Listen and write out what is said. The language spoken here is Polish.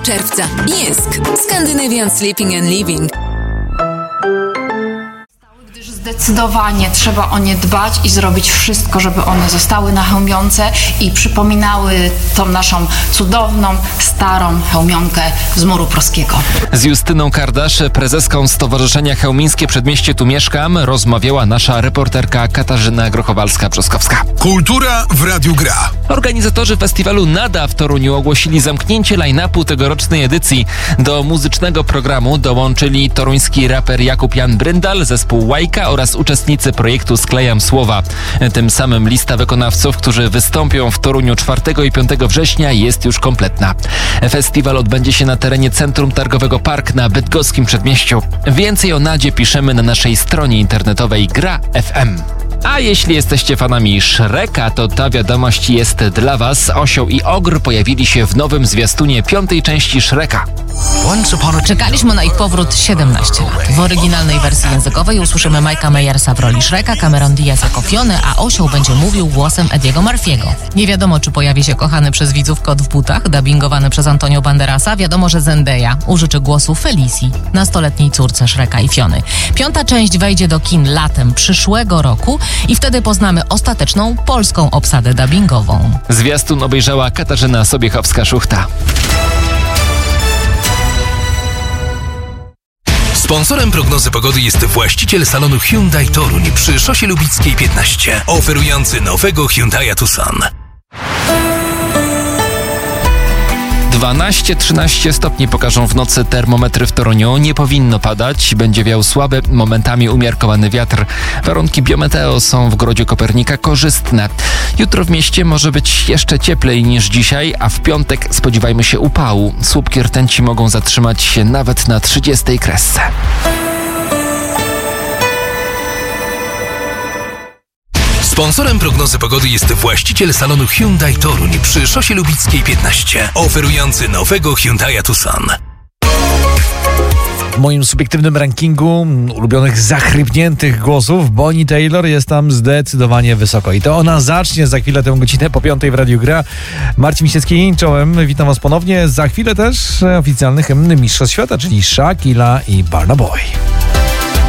Czerwca. Jysk. Scandinavian Sleeping and Living. Gdyż zdecydowanie trzeba o nie dbać i zrobić wszystko, żeby one zostały na Chełmionce i przypominały tą naszą cudowną, starą Chełmionkę z muru pruskiego. Z Justyną Kardasz, prezeską Stowarzyszenia Chełmińskie Przedmieście Tu Mieszkam, rozmawiała nasza reporterka Katarzyna Grochowalska-Brzoskowska. Kultura w Radiu Gra. Organizatorzy festiwalu Nada w Toruniu ogłosili zamknięcie line-upu tegorocznej edycji. Do muzycznego programu dołączyli toruński raper Jakub Jan Bryndal, zespół Łajka oraz uczestnicy projektu Sklejam Słowa. Tym samym lista wykonawców, którzy wystąpią w Toruniu 4 i 5 września jest już kompletna. Festiwal odbędzie się na terenie Centrum Targowego Park na bydgoskim Przedmieściu. Więcej o Nadzie piszemy na naszej stronie internetowej Gra FM. A jeśli jesteście fanami Shreka, to ta wiadomość jest dla Was. Osioł i Ogr pojawili się w nowym zwiastunie 5. części Shreka. Czekaliśmy na ich powrót 17 lat. W oryginalnej wersji językowej usłyszymy Mike'a Myersa w roli Shreka, Cameron Diaz jako Fiony, a Osioł będzie mówił głosem Ediego Murphy'ego. Nie wiadomo, czy pojawi się kochany przez widzów kot w butach, dubbingowany przez Antonio Banderasa. Wiadomo, że Zendaya użyczy głosu Felicji, nastoletniej córce Shreka i Fiony. 5. część wejdzie do kin latem przyszłego roku i wtedy poznamy ostateczną polską obsadę dubbingową. Zwiastun obejrzała Katarzyna Sobiechowska-Szuchta. Sponsorem prognozy pogody jest właściciel salonu Hyundai Toruń przy Szosie Lubickiej 15, oferujący nowego Hyundai'a Tucson. 12-13 stopni pokażą w nocy termometry w Toruniu. Nie powinno padać, będzie wiał słaby, momentami umiarkowany wiatr. Warunki biometeo są w Grodzie Kopernika korzystne. Jutro w mieście może być jeszcze cieplej niż dzisiaj, a w piątek spodziewajmy się upału. Słupki rtęci mogą zatrzymać się nawet na 30 kresce. Sponsorem prognozy pogody jest właściciel salonu Hyundai Toruń przy Szosie Lubickiej 15, oferujący nowego Hyundai'a Tucson. W moim subiektywnym rankingu ulubionych zachrypniętych głosów Bonnie Taylor jest tam zdecydowanie wysoko. I to ona zacznie za chwilę tę godzinę po 5 w Radiu Gra. Marcin Misiecki, czołem, witam Was ponownie. Za chwilę też oficjalny hymn Mistrzostw Świata, czyli Shakira i Burna Boy.